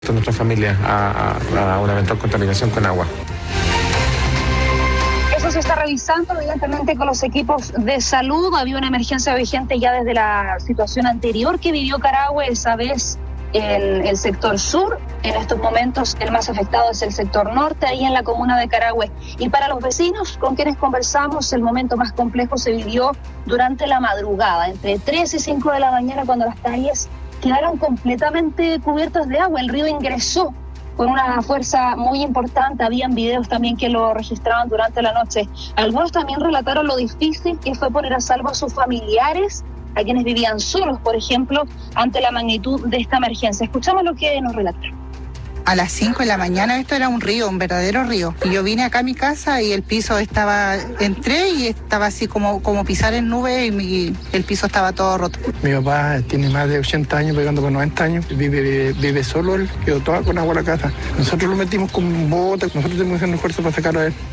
nuestra familia a una eventual contaminación con agua. Eso se está revisando evidentemente con los equipos de salud. Había una emergencia vigente ya desde la situación anterior que vivió Carahue, esa vez en el sector sur. En estos momentos el más afectado es el sector norte, ahí en la comuna de Carahue. Y para los vecinos con quienes conversamos, el momento más complejo se vivió durante la madrugada, entre 3 y 5 de la mañana, cuando las calles quedaron completamente cubiertas de agua. El río ingresó con una fuerza muy importante. Habían videos también que lo registraban durante la noche. Algunos también relataron lo difícil que fue poner a salvo a sus familiares, a quienes vivían solos, por ejemplo, ante la magnitud de esta emergencia. Escuchamos lo que nos relataron. A las 5 de la mañana esto era un río, un verdadero río. Y yo vine acá a mi casa y el piso entré y estaba así como pisar en nube y el piso estaba todo roto. Mi papá tiene más de 80 años, pegando por 90 años, vive solo, él quedó toda con agua en la casa. Nosotros lo metimos con botas, nosotros tenemos que hacer un esfuerzo para sacarlo a él.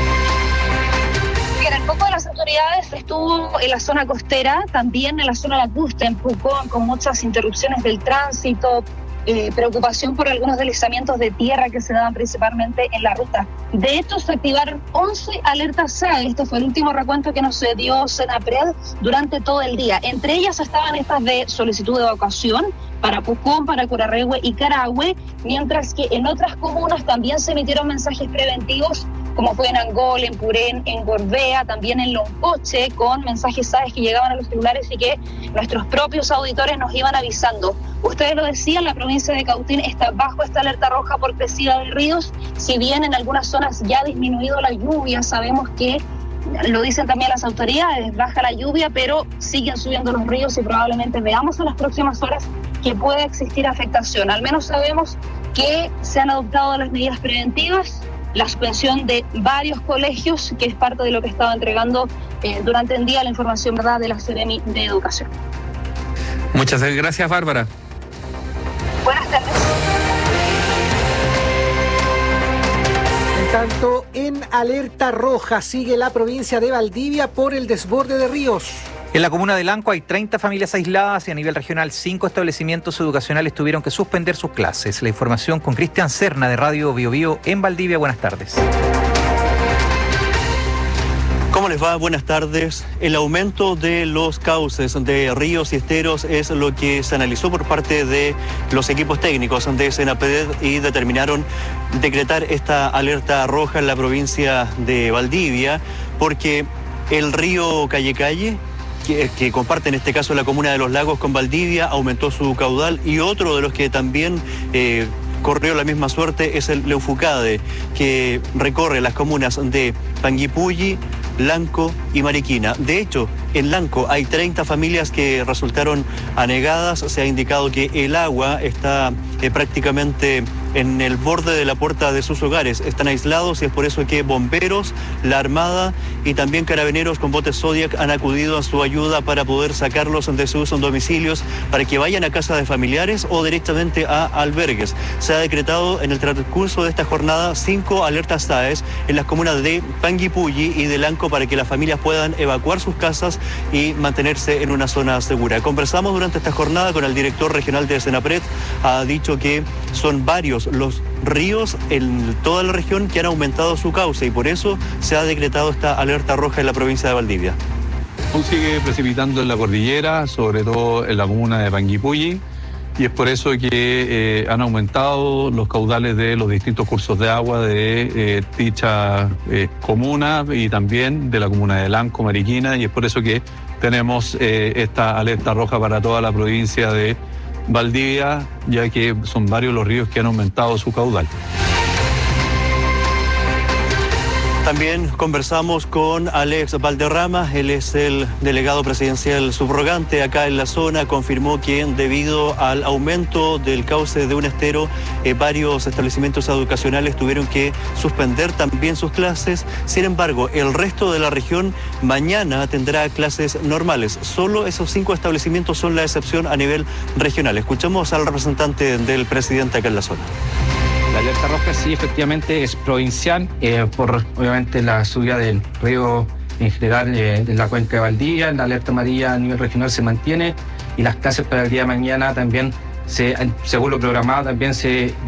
El foco de las autoridades estuvo en la zona costera, también en la zona lacustre, en Pucón, con muchas interrupciones del tránsito, preocupación por algunos deslizamientos de tierra que se daban principalmente en la ruta. De hecho, se activaron 11 alertas SAE. Este fue el último recuento que nos dio Senapred durante todo el día. Entre ellas estaban estas de solicitud de evacuación para Pucón, para Curarrehue y Carahue, mientras que en otras comunas también se emitieron mensajes preventivos, como fue en Angol, en Purén, en Gorbea, también en Loncoche, con mensajes SAE que llegaban a los celulares y que nuestros propios auditores nos iban avisando. Ustedes lo decían, la provincia de Cautín está bajo esta alerta roja por crecida de ríos. Si bien en algunas zonas ya ha disminuido la lluvia, sabemos que, lo dicen también las autoridades, baja la lluvia, pero siguen subiendo los ríos y probablemente veamos en las próximas horas que puede existir afectación. Al menos sabemos que se han adoptado las medidas preventivas, la suspensión de varios colegios, que es parte de lo que estaba entregando durante el día la información, ¿verdad?, de la Seremi de Educación. Muchas gracias, Bárbara. Buenas tardes. En tanto, en alerta roja sigue la provincia de Valdivia por el desborde de ríos. En la comuna de Lanco hay 30 familias aisladas y a nivel regional 5 establecimientos educacionales tuvieron que suspender sus clases. La información con Cristian Serna de Radio Biobío en Valdivia. Buenas tardes. ¿Cómo les va? Buenas tardes. El aumento de los cauces de ríos y esteros es lo que se analizó por parte de los equipos técnicos de Senapred y determinaron decretar esta alerta roja en la provincia de Valdivia, porque el río Calle que comparte en este caso la comuna de Los Lagos con Valdivia, aumentó su caudal, y otro de los que también corrió la misma suerte es el Leufucade, que recorre las comunas de Panguipulli, Lanco y Mariquina. De hecho, en Lanco hay 30 familias que resultaron anegadas. Se ha indicado que el agua está prácticamente en el borde de la puerta de sus hogares. Están aislados y es por eso que bomberos, la Armada y también carabineros con botes Zodiac han acudido a su ayuda para poder sacarlos de sus domicilios para que vayan a casa de familiares o directamente a albergues. Se ha decretado en el transcurso de esta jornada 5 alertas SAES en las comunas de Panguipulli y de Lanco para que las familias puedan evacuar sus casas y mantenerse en una zona segura. Conversamos durante esta jornada con el director regional de Senapred. Ha dicho que son varios los ríos en toda la región que han aumentado su cauce y por eso se ha decretado esta alerta roja en la provincia de Valdivia. Aún sigue precipitando en la cordillera, sobre todo en la comuna de Panguipulli, y es por eso que han aumentado los caudales de los distintos cursos de agua de dicha comuna y también de la comuna de Lanco, Mariquina, y es por eso que tenemos esta alerta roja para toda la provincia de Valdivia, ya que son varios los ríos que han aumentado su caudal. También conversamos con Alex Valderrama, él es el delegado presidencial subrogante acá en la zona. Confirmó que debido al aumento del cauce de un estero, varios establecimientos educacionales tuvieron que suspender también sus clases. Sin embargo, el resto de la región mañana tendrá clases normales. Solo esos 5 establecimientos son la excepción a nivel regional. Escuchamos al representante del presidente acá en la zona. La alerta roja sí, efectivamente, es provincial, por obviamente la subida del río en general de la cuenca de Valdivia. La alerta amarilla a nivel regional se mantiene y las clases para el día de mañana también según lo programado también se